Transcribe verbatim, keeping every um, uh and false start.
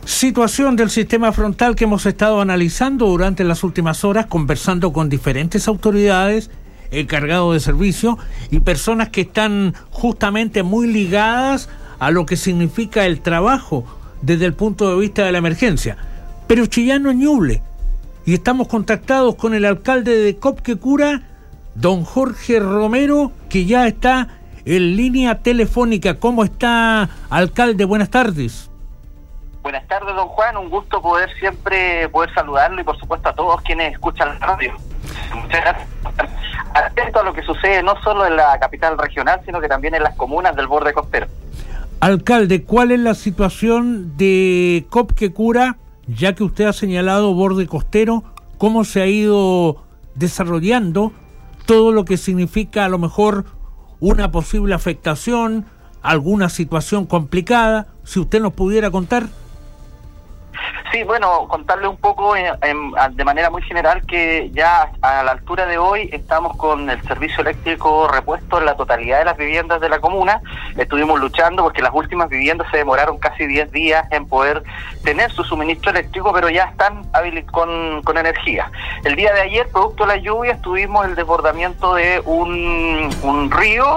Situación del sistema frontal que hemos estado analizando durante las últimas horas, conversando con diferentes autoridades, encargados de servicio y personas que están justamente muy ligadas a lo que significa el trabajo desde el punto de vista de la emergencia. Pero Chillán no es Ñuble, y estamos contactados con el alcalde de Copquecura, don Jorge Romero, que ya está en línea telefónica. ¿Cómo está, alcalde? Buenas tardes. Buenas tardes, don Juan. Un gusto poder siempre poder saludarlo y, por supuesto, a todos quienes escuchan la radio. Muchas gracias. Atento a lo que sucede no solo en la capital regional, sino que también en las comunas del borde costero. Alcalde, ¿cuál es la situación de Copquecura, ya que usted ha señalado borde costero? ¿Cómo se ha ido desarrollando todo lo que significa a lo mejor una posible afectación, alguna situación complicada? Si usted nos pudiera contar. Sí, bueno, contarle un poco en, en, de manera muy general que ya a la altura de hoy estamos con el servicio eléctrico repuesto en la totalidad de las viviendas de la comuna. Estuvimos luchando porque las últimas viviendas se demoraron casi diez días en poder tener su suministro eléctrico, pero ya están habilit- con, con energía. El día de ayer, producto de la lluvia, tuvimos el desbordamiento de un, un río